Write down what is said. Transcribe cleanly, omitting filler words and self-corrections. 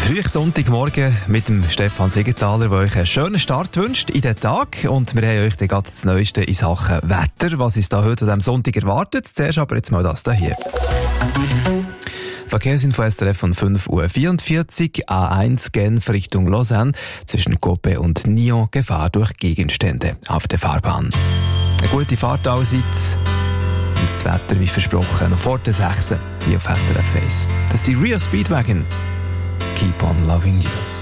Früh Sonntagmorgen mit dem Stefan Siegenthaler, der euch einen schönen Start wünscht in den Tag. Und wir haben euch dann gerade das Neueste in Sachen Wetter, was uns da heute an diesem Sonntag erwartet. Zuerst aber jetzt mal das hier. Verkehrsinfo SRF von 5:44 Uhr, A1 Genf Richtung Lausanne, zwischen Coppet und Nyon, Gefahr durch Gegenstände auf der Fahrbahn. Eine gute Fahrt allseits. Und das Wetter, wie versprochen, noch vor der 6. hier auf SRF 1. Das sind Rio Speedwagon. Keep on loving you.